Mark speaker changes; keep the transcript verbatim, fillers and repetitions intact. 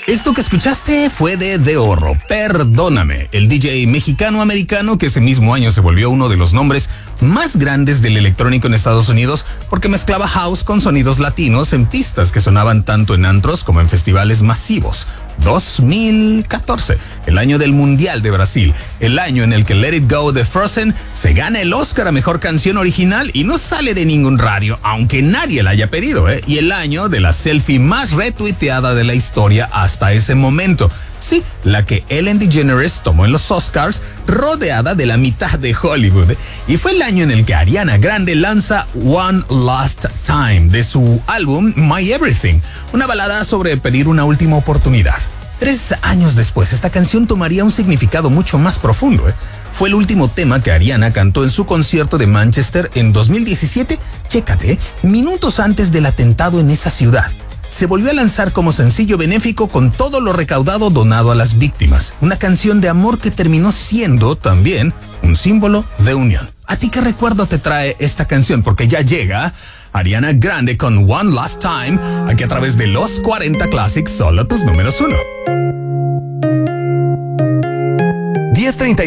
Speaker 1: Esto que escuchaste fue de De Oro, Perdóname, el D J mexicano-americano que ese mismo año se volvió uno de los nombres más grandes del electrónico en Estados Unidos porque mezclaba house con sonidos latinos en pistas que sonaban tanto en antros como en festivales masivos. dos mil catorce, el año del Mundial de Brasil, el año en el que Let It Go de Frozen se gana el Oscar a Mejor Canción Original y no sale de ningún radio, aunque nadie la haya pedido, ¿eh? Y el año de la selfie más retuiteada de la historia hasta ese momento. Sí, la que Ellen DeGeneres tomó en los Oscars, rodeada de la mitad de Hollywood. Y fue el año en el que Ariana Grande lanza One Last Time de su álbum My Everything, una balada sobre pedir una última oportunidad. Tres años después, esta canción tomaría un significado mucho más profundo, ¿eh? Fue el último tema que Ariana cantó en su concierto de Manchester en dos mil diecisiete, chécate, ¿eh? minutos antes del atentado en esa ciudad. Se volvió a lanzar como sencillo benéfico con todo lo recaudado donado a las víctimas. Una canción de amor que terminó siendo también un símbolo de unión. ¿A ti qué recuerdo te trae esta canción? Porque ya llega Ariana Grande con One Last Time, aquí a través de los cuarenta Classics, solo tus números uno. diez treinta y